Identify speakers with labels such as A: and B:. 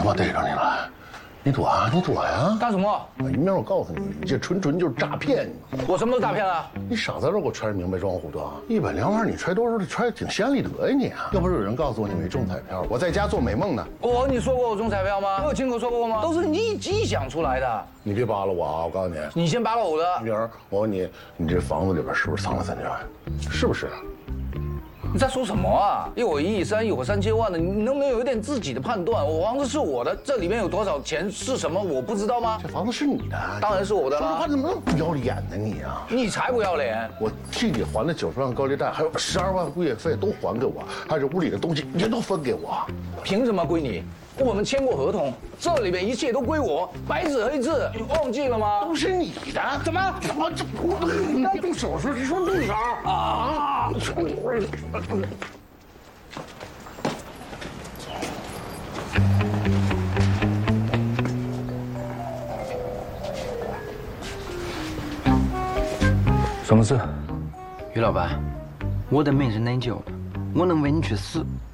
A: 妈逮着你了！你躲啊！你躲呀！
B: 干什么？
A: 一面我告诉你，你这纯就是诈骗！
B: 我什么都诈骗了？
A: 你少在这给我揣着明白装糊涂啊！100两万你揣多少？你揣的挺先里得呀你啊！要不是有人告诉我你没中彩票，我在家做美梦呢。
B: 你说过我中彩票吗？我有亲口说过吗？都是你臆想出来的。
A: 你别扒拉我啊！我告诉你，
B: 你先扒拉我的。
A: 女儿，我问你，你这房子里边是不是藏了3000万？是不是？
B: 你在说什么啊？一会1亿3亿，一会3000万的，你能不能有一点自己的判断？我房子是我的，这里面有多少钱是什么，我不知道吗？
A: 这房子是你的，
B: 当然是我的了。
A: 说实话，怎么那么不要脸呢你啊？
B: 你才不要脸！
A: 我替你还了90万高利贷，还有12万物业费都还给我，还有这屋里的东西也都分给我。
B: 凭什么归你？我们签过合同，这里面一切都归我，白纸黑字，你忘记了吗？
A: 都是你的，
B: 怎么？
A: 我这你该动手术，你说动手啊！
B: 什么事？
C: 于老板，我的命是恁救的，我能为你去死，